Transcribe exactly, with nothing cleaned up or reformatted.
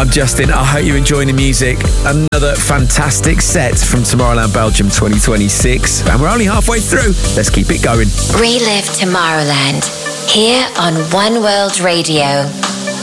I'm Justin. I hope you're enjoying the music. Another fantastic set from Tomorrowland Belgium twenty twenty-six. And we're only halfway through. Let's keep it going. Relive Tomorrowland here on One World Radio.